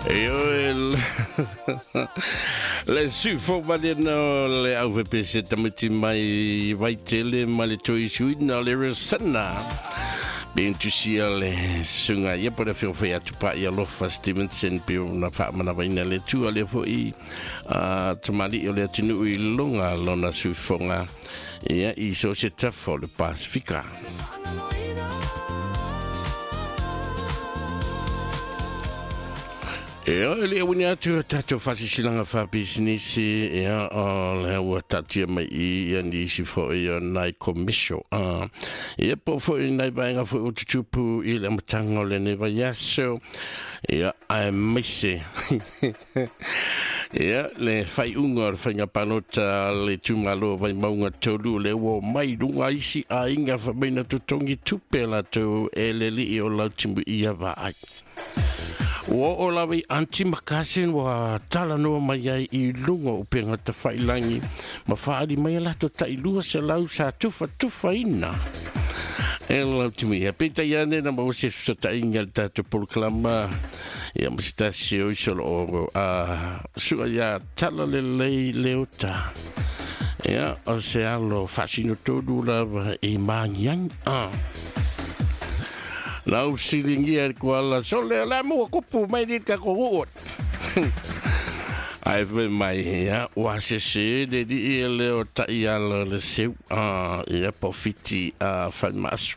Io le sufo valeno le AVPC tamiti mai vai tele ma le toi suina le resana ben tu sia le sunga ia para fio fai atu pa ia lo fa Stevenson pe na fa mana vai na le tu ale fo I tamali o le tinu I longa lona sufonga ia I so se tafo le Pacifica. Le wini atu tatu fasi silanga fa business ya le wa tatu mai I ni si fo ya nai commission ya po fo nai banga fo utupu ile mtango le ne va yaso ya I miss ya le fai unga fai panota le tumalo vai maunga tolu le wo mai dunga isi a inga fa bina tutongi tupela to eleli o la timbu ia va ai o lawi anti makasin wa tala no mai ai I lunga o penga te whailangi ma whaari mai la to tai lua se lau sa tufa ina e lau timi e pita iane na mau se sa tai inga tato pulukalama ia masita se o isolo o sua ia tala le lei leota ia o se alo fasino todo la I mangiang Lau silingia kuala sole la mo kupu mai dit ka ko ai ve mai ya wa se de di le o ta ia le se ia profiti fa mas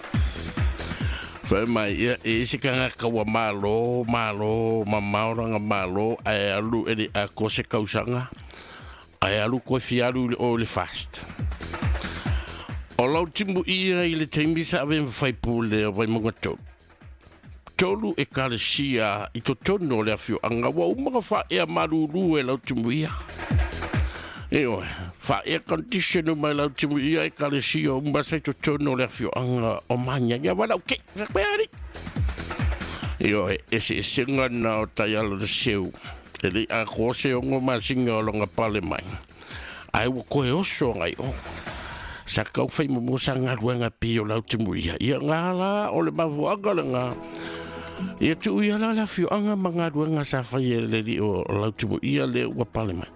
fa mai ia e se kanga ka wa malo mamaura nga malo ai alu e a ko se kausanga ai alu ko fialu o le fast O lau timbu ia I le teimi sa ave fai pule o vai mga tolu e kalesia I to tono le afio anga wa umaga fa ea maruru e lau timbu ia eo fa ea condition o mai lau timbu ia e kalesia o umbasa I to tono le afio anga o manya ia wala uke rakbeari eo e se senga na o taialo de seu e le a kose o ngoma singa o longa pale mai ai wako e oso ngai o sa kau fai mo sanga ruanga pi o lau timuia ia ngala o le mavuanga nga ia tu ia la fiu anga manga ruanga sa fai le o lau timuia le wa palema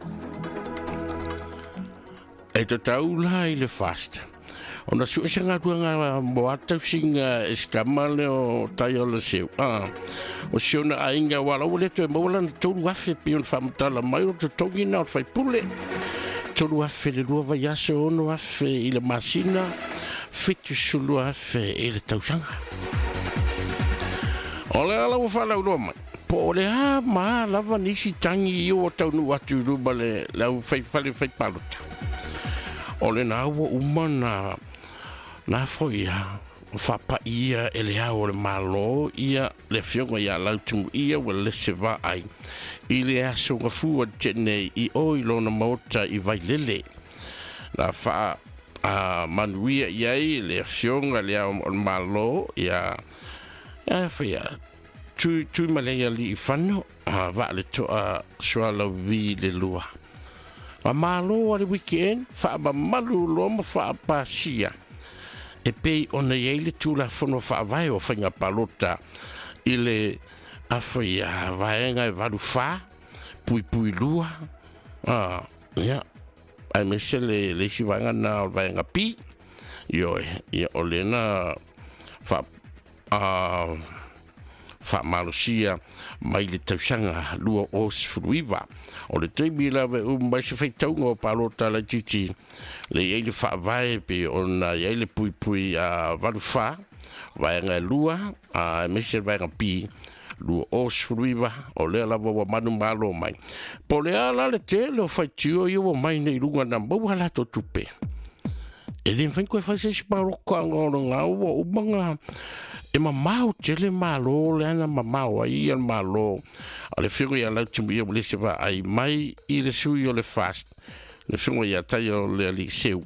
e to taula I le fast ona su sanga ruanga mo ata singa eskamale o tayo le seu o siona ainga wala o le to mo lan to wafe pi on famtala mai o to tongi na fai pule tolu afe le lua vai aso ono afe I le masina fitu sulu afe I le tausanga o le ala ua whalau roa mai po o le ma lava nisi tangi I o tau nu atu ruba le lau fai palota o le na ua uma na foia o whapa ia e le hao le malo ia le fionga ia lau tumu ia wa le se va ai I le aso nga fua tene I o I lona mota I vai lele na wha manuia iai le fionga le hao malo ia whaia tui malea li I whano va le toa sua lau vi le lua a malo a le weekend wha ma malu loma wha pasia e pei ona iei le tula whono wha vai o whainga palota I le Afia vaenga e valu fa pui lua ia ai mesele le si vanga na vaenga pi yo ia olena fa malusia mai le tausanga lua o sfruiva o le teimi la ve mai se fai taunga o palota la titi le ele fa vai pe ona ele pui valu fa vaenga lua mesele vaenga pi lua o sfruiva o le lava wa manu malo mai po le ala le te lo fai tio I o mai nei runga na mau hala to tupe e le fai koe fai se paroko angoro nga o umanga e mamau te le malo le ana mamau ai al malo a le figo ia lau timu ia le se va ai mai I le sui o le fast le figo ia tai o le ali seu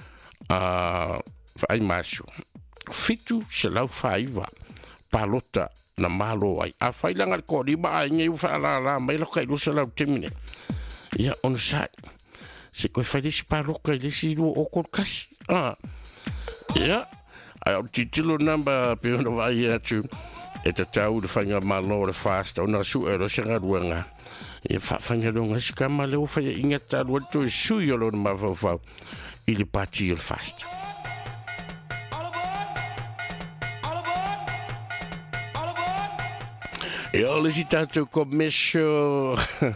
ai masu fitu se lau faiva palota na malo ai a failanga ko di ba ngai fa la mai lo kai lo se la termine ia on sa se ko fa dis pa lo kai si o ko kas ia ai o titolo namba pe no vai tu e te tau le whainga malo le fasta o na su e rosa ngā ruanga e whainga runga si kama leo whaia inga tā rua to e sui o lona mawhau i le pati o le fasta. E ole si tātou komesio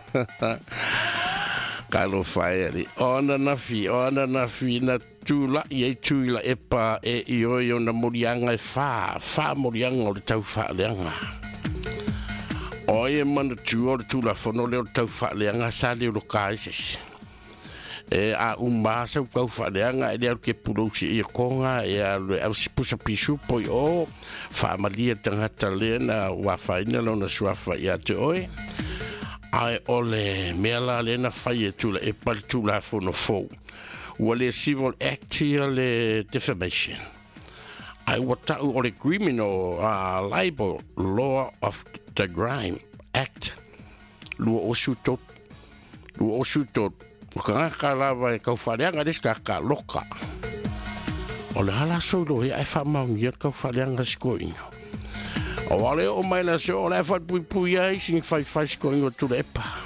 kalo whaeri ona na fi na tula i tuila e pa e ioio na morianga e wha morianga o le tau wha leanga. O e mana tu o le tula whono leo tau wha leanga sa leo lo kaises. E a umasa u kau wha leanga e leo ke purousi i a konga e a le au si pusa pisu poi o wha malia tangata lea na wafaina lo na suafa i a te oe. Ai ole mea la lena whai e tula e pari tula whono fou. Ua le civil act ia le defamation. Ai watau o le criminal libel law of the crime act. Lua osu tot. Kaka lava e kau whareanga des kaka loka. O le hala souro e ai whamaungia kau whareanga skoinga. O wale o mai la so o le what pui ai sing whai skoinga tula epa.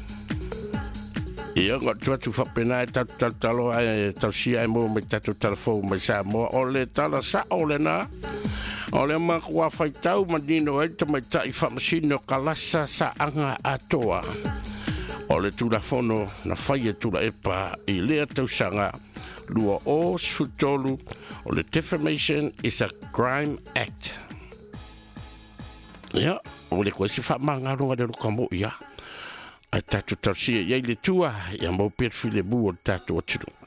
Ia ngā tuatu whapena e talo ai tau sia e mo me tatu telefou mai sa mo o le tala sa o le nā. O le makua whai tau manino e ta mai tai whamasino kalasa sa anga atoa. O le tula whono na whai e tula epa i lea tau sanga lua o sfutolu o le defamation is a crime act. Ia, o le koe si whamangaronga le ruka mo ia. A tatu tau sia, iei le tua, ia mau pet file bu o tatu o turu.